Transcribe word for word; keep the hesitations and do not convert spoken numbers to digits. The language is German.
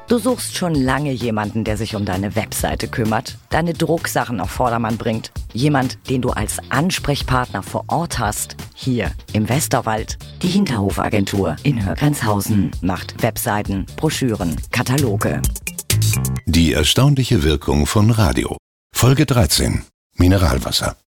Du suchst schon lange jemanden, der sich um deine Webseite kümmert, deine Drucksachen auf Vordermann bringt. Jemand, den du als Ansprechpartner vor Ort hast. Hier im Westerwald. Die Hinterhofagentur in Hörgrenzhausen macht Webseiten, Broschüren, Kataloge. Die erstaunliche Wirkung von Radio. Folge dreizehn. Mineralwasser.